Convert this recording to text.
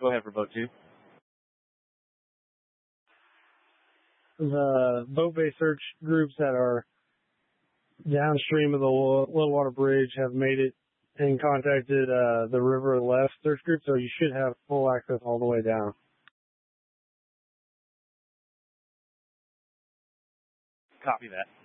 Go ahead for boat 2. The boat-based search groups that are downstream of the low water bridge have made it and contacted the river left search group, so you should have full access all the way down. Copy that.